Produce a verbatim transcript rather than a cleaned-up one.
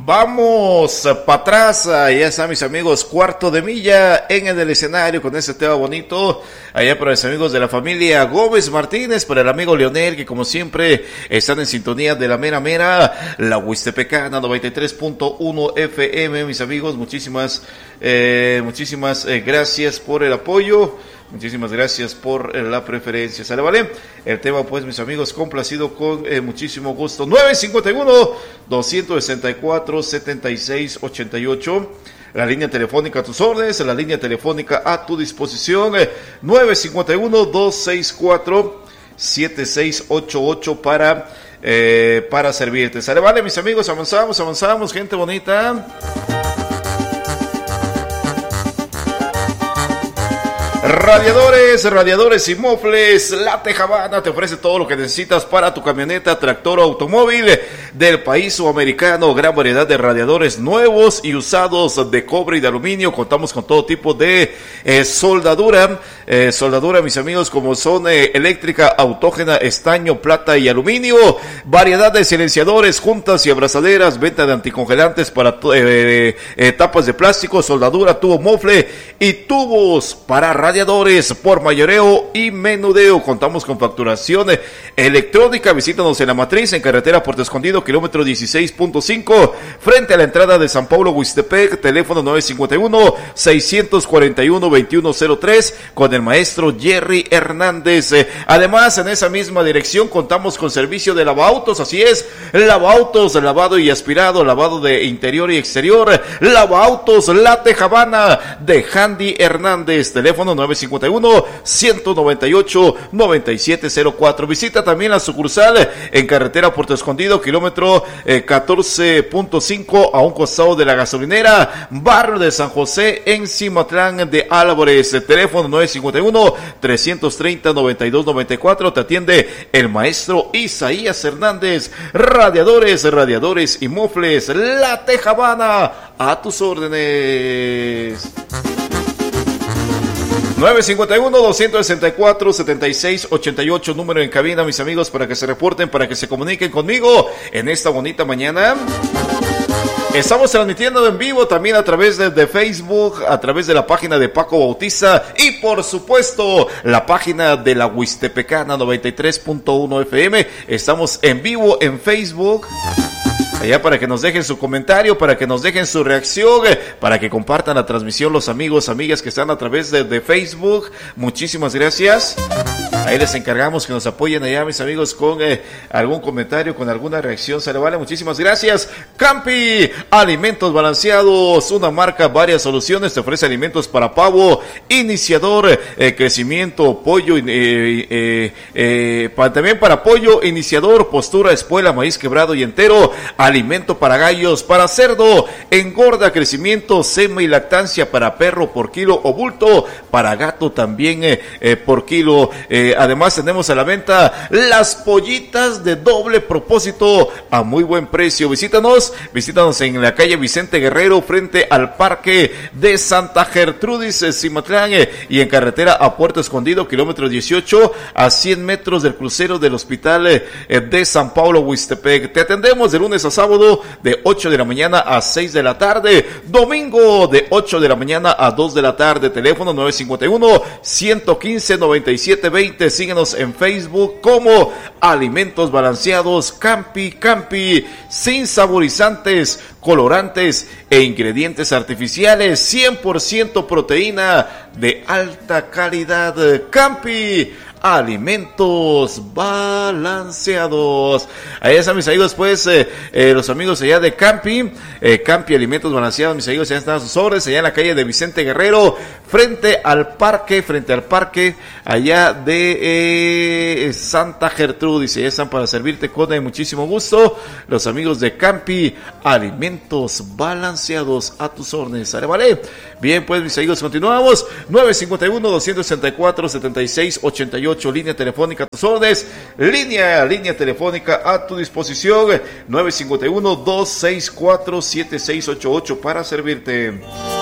Vamos para atrás, ya están mis amigos, cuarto de milla en el escenario con este tema bonito, allá para los amigos de la familia Gómez Martínez, para el amigo Leonel, que como siempre están en sintonía de la mera mera, la Huistepecana noventa y tres punto uno F M, mis amigos, muchísimas, eh, muchísimas eh, gracias por el apoyo. Muchísimas gracias por la preferencia. ¿Sale, vale? El tema, pues, mis amigos, complacido con eh, muchísimo gusto. nueve cinco uno, dos sesenta y cuatro, setenta y seis ochenta y ocho. La línea telefónica a tus órdenes, la línea telefónica a tu disposición. Eh, nueve cinco uno, dos seis cuatro, siete seis ocho ocho para, eh, para servirte. ¿Sale, vale, mis amigos? Avanzamos, avanzamos, gente bonita. Radiadores, radiadores y mofles, La Tejabana te ofrece todo lo que necesitas para tu camioneta, tractor o automóvil del país sudamericano. Gran variedad de radiadores nuevos y usados de cobre y de aluminio. Contamos con todo tipo de eh, soldadura, eh, soldadura, mis amigos, como son eh, eléctrica, autógena, estaño, plata y aluminio. Variedad de silenciadores, juntas y abrazaderas, venta de anticongelantes para eh, eh, tapas de plástico, soldadura, tubo mofle y tubos para radiadores por mayoreo y menudeo. Contamos con facturación electrónica. Visítanos en la matriz, en carretera Puerto Escondido, kilómetro dieciséis punto cinco, frente a la entrada de San Pablo, Huistepec. Teléfono nueve cinco uno, seis cuatro uno, dos uno cero tres con el maestro Jerry Hernández. Además, en esa misma dirección contamos con servicio de lavautos. Así es, lavautos, lavado y aspirado, lavado de interior y exterior. Lavautos La Tejabana de Handy Hernández. Teléfono nueve cinco uno, uno nueve ocho, nueve siete cero cuatro. Visita también la sucursal en carretera Puerto Escondido, kilómetro eh, catorce punto cinco, a un costado de la gasolinera, barrio de San José, en Cimatlán de Álvarez. Teléfono nueve cinco uno, tres tres cero, nueve dos nueve cuatro. Te atiende el maestro Isaías Hernández. Radiadores, radiadores y mofles La Tejabana, a tus órdenes. nueve cinco uno, dos sesenta y cuatro, setenta y seis ochenta y ocho, número en cabina, mis amigos, para que se reporten, para que se comuniquen conmigo en esta bonita mañana. Estamos transmitiendo en vivo también a través de, de Facebook, a través de la página de Paco Bautiza y, por supuesto, la página de la Huistepecana noventa y tres punto uno F M. Estamos en vivo en Facebook. Allá para que nos dejen su comentario, para que nos dejen su reacción, para que compartan la transmisión los amigos, amigas que están a través de, de Facebook. Muchísimas gracias. Ahí les encargamos que nos apoyen allá, mis amigos, con eh, algún comentario, con alguna reacción. Se le vale, muchísimas gracias. Campi, alimentos balanceados, una marca, varias soluciones. Te ofrece alimentos para pavo, iniciador, eh, crecimiento, pollo, eh, eh, eh, para, también para pollo, iniciador, postura, espuela, maíz quebrado y entero. Alimento para gallos, para cerdo, engorda, crecimiento, sema y lactancia para perro por kilo o bulto, para gato también eh, eh, por kilo. Eh, además tenemos a la venta las pollitas de doble propósito a muy buen precio. Visítanos, visítanos en la calle Vicente Guerrero, frente al Parque de Santa Gertrudis, eh, Cimatlán, eh, y en carretera a Puerto Escondido, kilómetro dieciocho, a cien metros del crucero del hospital eh, de San Pablo, Huistepec. Te atendemos de lunes a sábado de ocho de la mañana a seis de la tarde, domingo de ocho de la mañana a dos de la tarde. Teléfono nueve cinco uno, uno uno cinco, nueve siete dos cero. Síguenos en Facebook como Alimentos Balanceados Campi Campi, sin saborizantes, colorantes e ingredientes artificiales, cien por ciento proteína de alta calidad. Campi, alimentos balanceados. Ahí están, mis amigos, pues, eh, eh, los amigos allá de Campi, eh, Campi, alimentos balanceados, mis amigos, ya están a sus órdenes, allá en la calle de Vicente Guerrero, frente al parque, frente al parque, allá de eh, Santa Gertrudis. Ya están para servirte con eh, muchísimo gusto, los amigos de Campi, alimentos balanceados, a tus órdenes. ¿Vale? ¿Vale? Bien, pues, mis amigos, continuamos. nueve cinco uno, dos sesenta y cuatro, setenta y seis ochenta y ocho, línea telefónica a tus órdenes, línea, línea telefónica a tu disposición, nueve cinco uno, dos seis cuatro, siete seis ocho ocho para servirte.